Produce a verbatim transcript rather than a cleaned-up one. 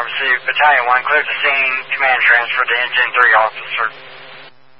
received Battalion one, clear the scene, command transfer to Engine three officer.